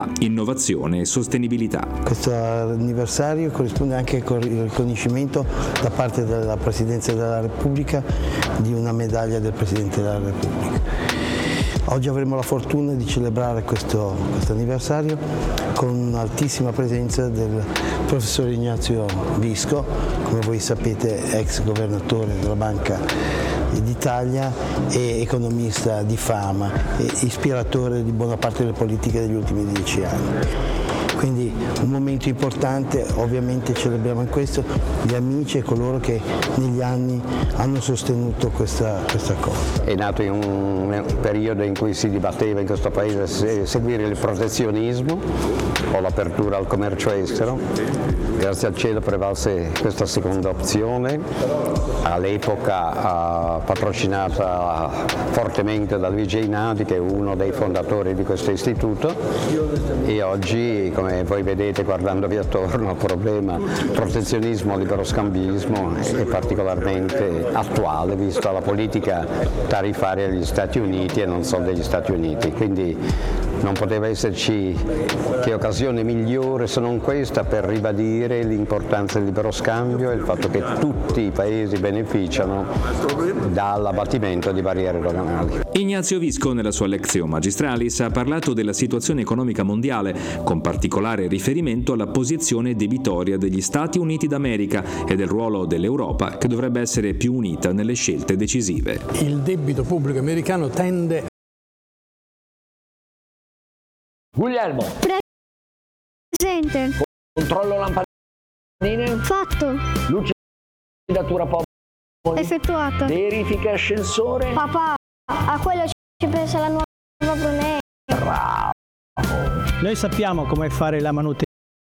innovazione e sostenibilità. Questo anniversario corrisponde anche con il riconoscimento da parte della Presidenza della Repubblica di una medaglia del Presidente della Repubblica. Oggi avremo la fortuna di celebrare questo anniversario con un'altissima presenza del professor Ignazio Visco, come voi sapete ex governatore della Banca d'Italia e economista di fama e ispiratore di buona parte delle politiche degli ultimi 10 anni. Quindi un momento importante, ovviamente celebriamo in questo gli amici e coloro che negli anni hanno sostenuto questa cosa. È nato in un periodo in cui si dibatteva in questo paese se seguire il protezionismo o l'apertura al commercio estero. Grazie al cielo prevalse questa seconda opzione, all'epoca patrocinata fortemente da Luigi Einaudi, che è uno dei fondatori di questo istituto, e oggi, come voi vedete guardandovi attorno, il problema protezionismo, liberoscambismo è particolarmente attuale, vista la politica tariffaria degli Stati Uniti e non solo degli Stati Uniti. Quindi non poteva esserci che occasione migliore se non questa per ribadire l'importanza del libero scambio e il fatto che tutti i paesi beneficiano dall'abbattimento di barriere doganali. Ignazio Visco nella sua Lectio Magistralis ha parlato della situazione economica mondiale, con particolare riferimento alla posizione debitoria degli Stati Uniti d'America e del ruolo dell'Europa, che dovrebbe essere più unita nelle scelte decisive. Il debito pubblico americano tende. Guglielmo. Presente. Controllo lampadine. Fatto. Lucidatura popoli. Effettuata. Verifica ascensore. Papà, a quello ci pensa la nuova Brunei. Bravo. Noi sappiamo come fare la manutenzione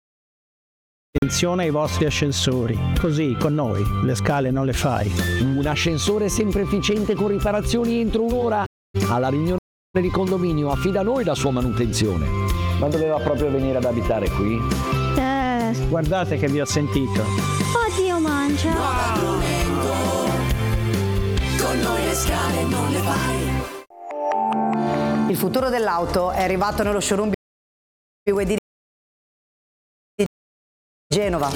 ai vostri ascensori. Così, con noi, le scale non le fai. Un ascensore sempre efficiente con riparazioni entro un'ora. Alla riunione di condominio affida a noi la sua manutenzione. Ma doveva proprio venire ad abitare qui? Guardate che vi ho sentito. Oddio, mancia. Con noi le scale non le fai. Il futuro dell'auto è arrivato nello showroom BYD di Genova.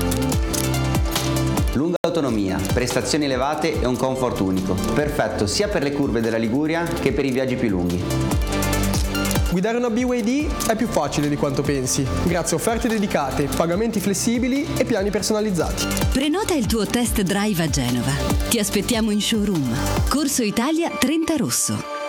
Lunga autonomia, prestazioni elevate e un comfort unico. Perfetto sia per le curve della Liguria che per i viaggi più lunghi. Guidare una BYD è più facile di quanto pensi, grazie a offerte dedicate, pagamenti flessibili e piani personalizzati. Prenota il tuo test drive a Genova. Ti aspettiamo in showroom. Corso Italia 30 Rosso.